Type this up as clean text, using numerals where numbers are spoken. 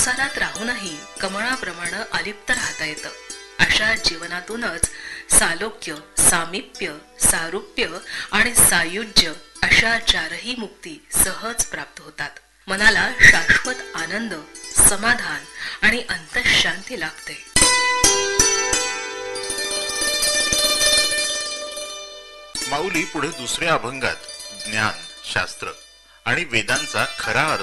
संसारात राहूनही कमळाप्रमाणे अलिप्त राहता येतं. अशा जीवनातूनच सालोक्य, सामिप्य, सारूप्य आणि सायुज्य अशा चारही मुक्ती सहज प्राप्त होतात. मनाला शाश्वत आनंद, समाधान आणि अंतःशांती लाभते. माऊली पुढे दुसऱ्या अभंगात ज्ञान, शास्त्र आणि वेदांचा खरा अर्थ